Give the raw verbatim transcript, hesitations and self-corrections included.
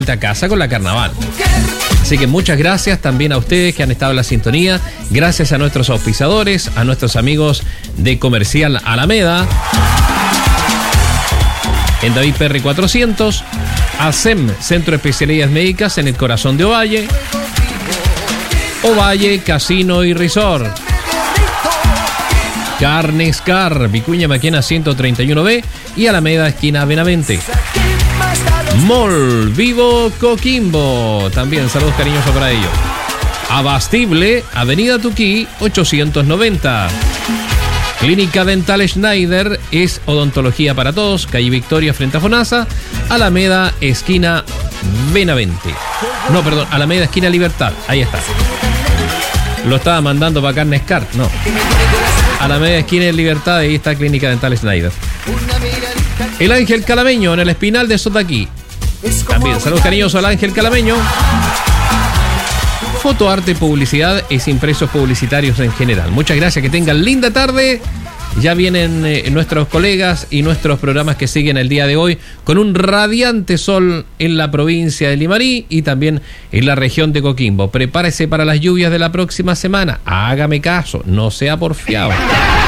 directamente a casa con la Carnaval. Así que muchas gracias también a ustedes que han estado en la sintonía. Gracias a nuestros auspiciadores, a nuestros amigos de Comercial Alameda, en David Perry cuatrocientos, A S E M, Centro de Especialidades Médicas en el corazón de Ovalle, Ovalle Casino y Resort, Carnes Car, Vicuña Maquena ciento treinta y uno B y Alameda esquina Benavente. Mall Vivo Coquimbo, también saludos cariñosos para ellos. Abastible, Avenida Tuquí ochocientos noventa. Clínica Dental Schneider, es odontología para todos, calle Victoria frente a Fonasa, Alameda esquina Benavente. No, perdón, Alameda esquina Libertad, ahí está. Lo estaba mandando para Carnes Car, no. Alameda esquina de Libertad, ahí está Clínica Dental Schneider. El Ángel Calameño en el Espinal de Sotaquí. También saludos cariñosos al Ángel Calameño. Fotoarte, publicidad es impresos publicitarios en general. Muchas gracias, que tengan linda tarde. Ya vienen eh, nuestros colegas y nuestros programas que siguen el día de hoy con un radiante sol en la provincia de Limarí y también en la región de Coquimbo. Prepárese para las lluvias de la próxima semana. Hágame caso, no sea porfiado.